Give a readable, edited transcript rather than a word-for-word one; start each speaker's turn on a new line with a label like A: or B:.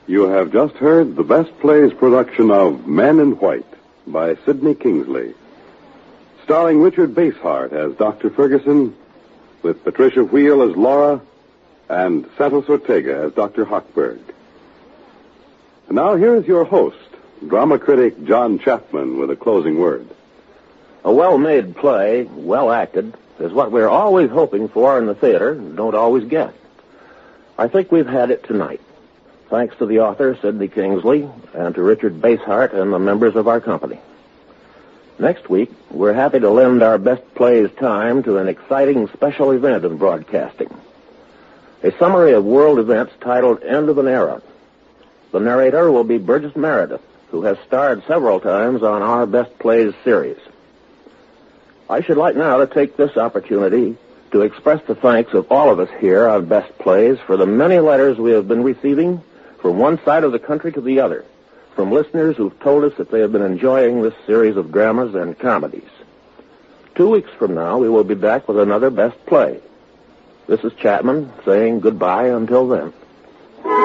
A: You have just heard the Best Plays production of Men in White by Sidney Kingsley, starring Richard Basehart as Dr. Ferguson, with Patricia Wheel as Laura, and Santos Ortega as Dr. Hochberg. And now here is your host, drama critic John Chapman, with a closing word.
B: A well-made play, well acted, is what we're always hoping for in the theater and don't always get. I think we've had it tonight, thanks to the author, Sidney Kingsley, and to Richard Basehart and the members of our company. Next week, we're happy to lend our Best Plays time to an exciting special event in broadcasting. A summary of world events titled End of an Era. The narrator will be Burgess Meredith, who has starred several times on our Best Plays series. I should like now to take this opportunity to express the thanks of all of us here on Best Plays for the many letters we have been receiving from one side of the country to the other, from listeners who've told us that they have been enjoying this series of dramas and comedies. 2 weeks from now, we will be back with another Best Play. This is Chapman saying goodbye until then.